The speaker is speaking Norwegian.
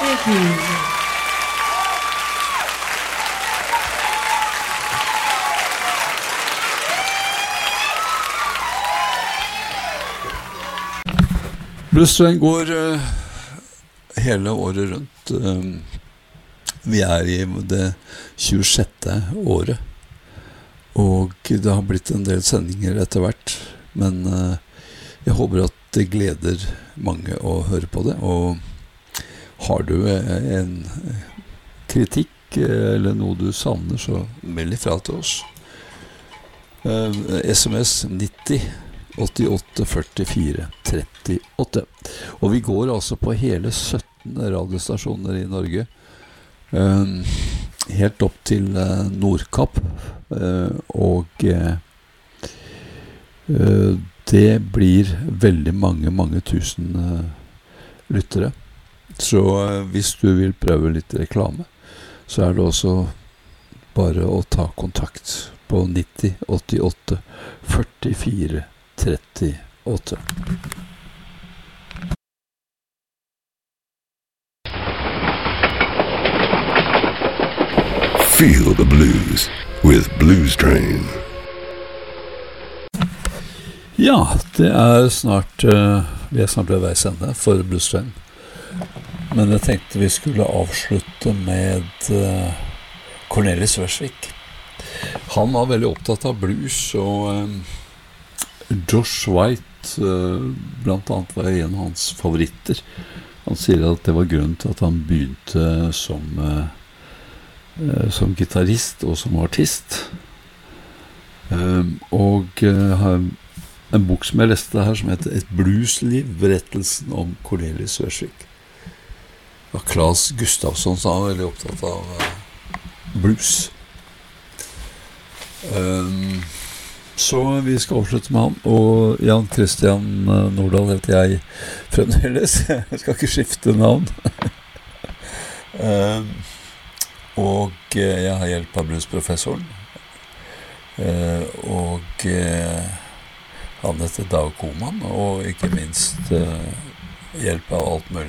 Thank you. Bluesveien går hele året rundt. Vi I det 26. året, og det har blitt en del sendinger etter hvert, men jeg håper at det gleder mange å høre på det, og har du en kritikk eller noe du savner, så meld ifra til oss. SMS 90 88 44 38. Og vi går altså på hele 17 radiostasjoner I Norge, helt opp til Nordkapp, og det blir veldig mange tusen lyttere. Så hvis du vil prøve litt reklame, så det også bare å ta kontakt på 90 88 44 38. Feel the blues with Blues Train. Ja, det snart vi snart ved veis ende for Blues Train. Men jeg tenkte vi skulle avslutte med Cornelis Vreeswijk. Han var veldig opptatt av blues, og Josh White blant annet var en av hans favoritter. Han sier at det var grunnen til at han begynte som gitarrist og som artist. Og en bok som jeg leste her som heter Et bluesliv, berettelsen om Cornelis Vreeswijk. Og Claes Gustafsson sa han var veldig opptatt av blues. Så vi skal avslutte med han, og Jan Christian Nordahl heter jeg fremdeles. Jeg skal ikke skifte navn. Og jeg har hjelp av bluesprofessoren, og han heter Dag Koman, og ikke minst hjelp av alt mulig